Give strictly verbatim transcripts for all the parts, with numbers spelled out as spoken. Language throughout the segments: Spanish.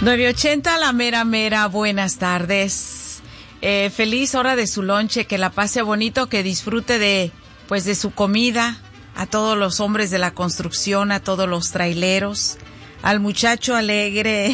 nueve ochenta, la mera mera, buenas tardes. Eh, feliz hora de su lonche, que la pase bonito, que disfrute de, pues, de su comida. A todos los hombres de la construcción, a todos los traileros, al muchacho alegre.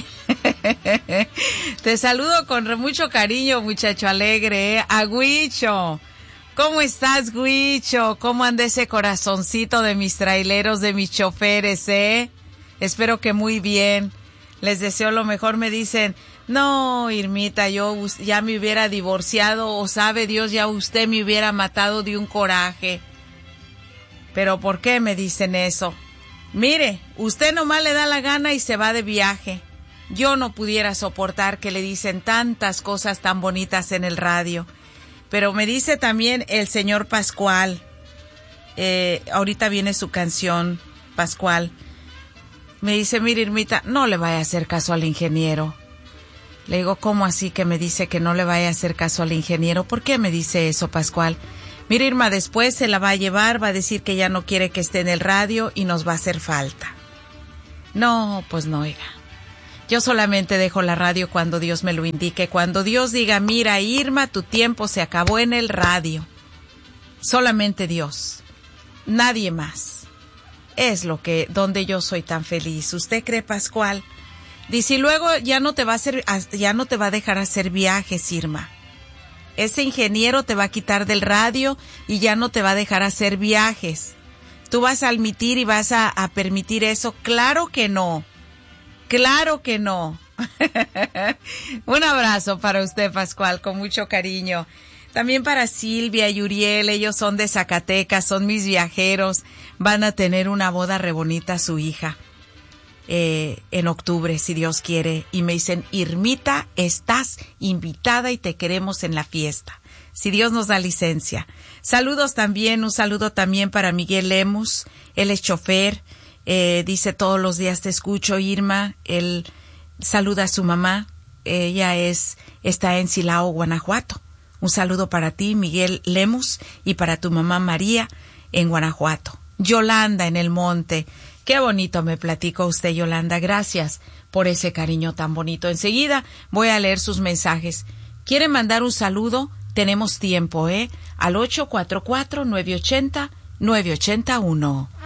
Te saludo con mucho cariño, muchacho alegre, ¿eh? A Huicho. ¿Cómo estás, Huicho? ¿Cómo anda ese corazoncito de mis traileros, de mis choferes, eh? Espero que muy bien. Les deseo lo mejor. Me dicen, no, Irmita, yo ya me hubiera divorciado, o sabe Dios, ya usted me hubiera matado de un coraje. ¿Pero por qué me dicen eso? Mire, usted nomás le da la gana y se va de viaje. Yo no pudiera soportar que le dicen tantas cosas tan bonitas en el radio. Pero me dice también el señor Pascual, eh, ahorita viene su canción, Pascual. Me dice, mire, Irmita, no le vaya a hacer caso al ingeniero. Le digo, ¿cómo así que me dice que no le vaya a hacer caso al ingeniero? ¿Por qué me dice eso, Pascual? Mira, Irma, después se la va a llevar, va a decir que ya no quiere que esté en el radio y nos va a hacer falta. No, pues no, oiga. Yo solamente dejo la radio cuando Dios me lo indique. Cuando Dios diga, mira, Irma, tu tiempo se acabó en el radio. Solamente Dios. Nadie más. Es lo que, donde yo soy tan feliz. ¿Usted cree, Pascual? Dice, y luego ya no te va a hacer, ya no te va a dejar hacer viajes, Irma. Ese ingeniero te va a quitar del radio y ya no te va a dejar hacer viajes. ¿Tú vas a admitir y vas a, a permitir eso? Claro que no. Claro que no. Un abrazo para usted, Pascual, con mucho cariño. También para Silvia y Uriel, ellos son de Zacatecas, son mis viajeros. Van a tener una boda re bonita su hija. Eh, en octubre, si Dios quiere, y me dicen, Irmita, estás invitada y te queremos en la fiesta, si Dios nos da licencia. Saludos también, un saludo también para Miguel Lemus, él es chofer, eh, dice, todos los días te escucho, Irma. Él saluda a su mamá, ella es está en Silao, Guanajuato. Un saludo para ti, Miguel Lemus, y para tu mamá María en Guanajuato. Yolanda en el Monte. Qué bonito me platicó usted, Yolanda. Gracias por ese cariño tan bonito. Enseguida voy a leer sus mensajes. ¿Quieren mandar un saludo? Tenemos tiempo, ¿eh? Al ocho cuatro cuatro, nueve ocho cero, nueve ocho uno.